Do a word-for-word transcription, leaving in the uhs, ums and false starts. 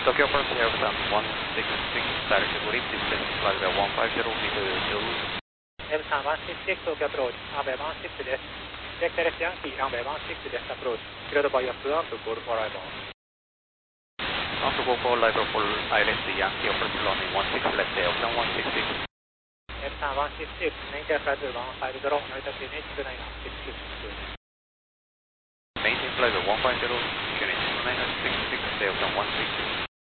Tokyo First Airport one six six, direction Gurip, distance flight level one five zero, visual Zulu. Airport one six six, Tokyo approach, runway one six です。Vector F Yankee, runway one six です。Approach, cleared by approach to go for arrival. After go for arrival for Island Yankee, approach runway one six left, Airport one six six. Airport one six six, maintain flight level one five zero, Narita N H two nine six six two. Maintain flight level one five zero, N H two nine six six, Airport one six six.